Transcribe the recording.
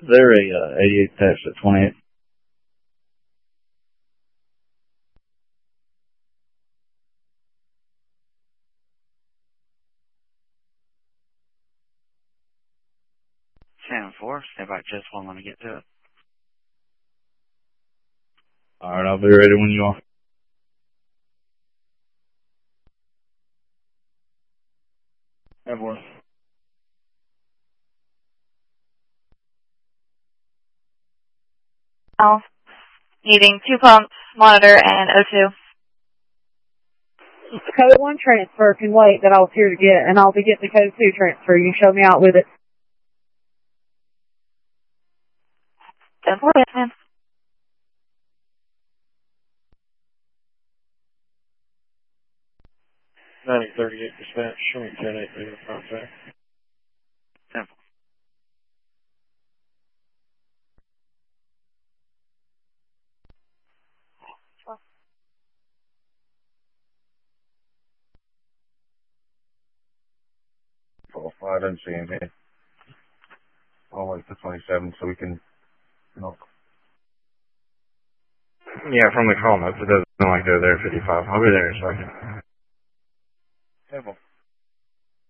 They're a 88 attached at 28. Channel 4, stand by just one when I get to it. Alright, I'll be ready when you are. Everyone. Now, needing 2 pumps, monitor, and O2. Code 1 transfer can wait that I was here to get, and I'll be getting the code 2 transfer. You can show me out with it. 10-4, yes, ma'am. 9038 dispatch. Show me 10-8 for contact. 10-4. I didn't see him here. I'll wait for 27 so we can knock. Yeah, from the call notes, it doesn't look like they're there at 55. I'll be there in a second.